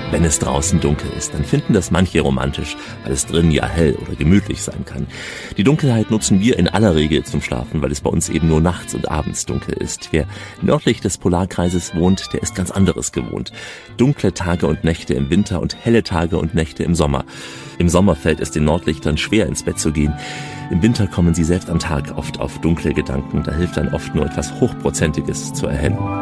Wenn es draußen dunkel ist, dann finden das manche romantisch, weil es drin ja hell oder gemütlich sein kann. Die Dunkelheit nutzen wir in aller Regel zum Schlafen, weil es bei uns eben nur nachts und abends dunkel ist. Wer nördlich des Polarkreises wohnt, der ist ganz anderes gewohnt. Dunkle Tage und Nächte im Winter und helle Tage und Nächte im Sommer. Im Sommer fällt es den Nordlichtern schwer, ins Bett zu gehen. Im Winter kommen sie selbst am Tag oft auf dunkle Gedanken. Da hilft dann oft nur etwas Hochprozentiges zu erhellen.